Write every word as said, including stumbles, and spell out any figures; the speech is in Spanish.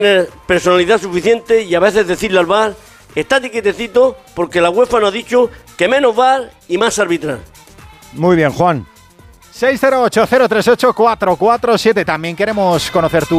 tener personalidad suficiente y a veces decirle al V A R, estate quietecito porque la UEFA nos ha dicho que menos V A R y más arbitrar. Muy bien, Juan. seis cero ocho, cero tres ocho, cuatro cuatro siete. También queremos conocer tu